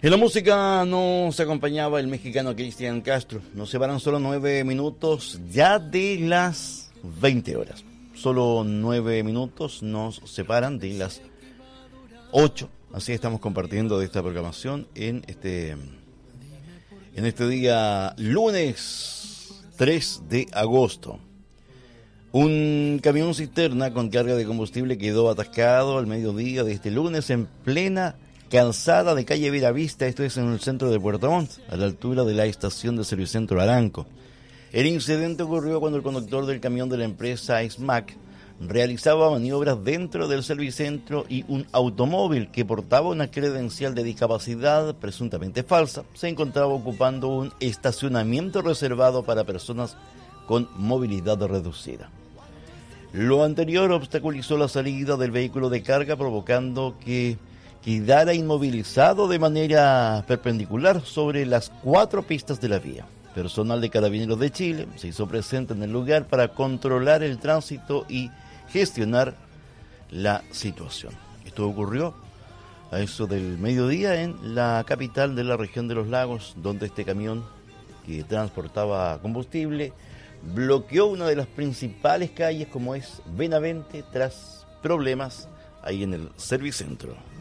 En la música nos acompañaba el mexicano Cristian Castro. Nos separan solo 9 minutos ya de las 20 horas. Solo 9 minutos nos separan de las 8. Así estamos compartiendo de esta programación en este día lunes 3 de agosto. Un camión cisterna con carga de combustible quedó atascado al mediodía de este lunes en plena calzada de calle Veravista, esto es en el centro de Puerto Montt, a la altura de la estación de Servicentro Aranco. El incidente ocurrió cuando el conductor del camión de la empresa SMAC realizaba maniobras dentro del servicentro y un automóvil que portaba una credencial de discapacidad presuntamente falsa se encontraba ocupando un estacionamiento reservado para personas con movilidad reducida. Lo anterior obstaculizó la salida del vehículo de carga, provocando que quedara inmovilizado de manera perpendicular sobre las 4 pistas de la vía. Personal de Carabineros de Chile se hizo presente en el lugar para controlar el tránsito y gestionar la situación. Esto ocurrió a eso del mediodía en la capital de la región de Los Lagos, donde este camión que transportaba combustible bloqueó una de las principales calles como es Benavente tras problemas ahí en el Servicentro.